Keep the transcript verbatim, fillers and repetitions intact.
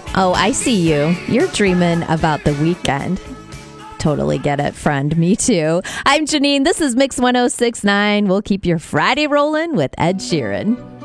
Oh, I see you. You're dreaming about the weekend. Totally get it, friend. Me too. I'm Janine. This is Mix one oh six point nine. We'll keep your Friday rolling with Ed Sheeran.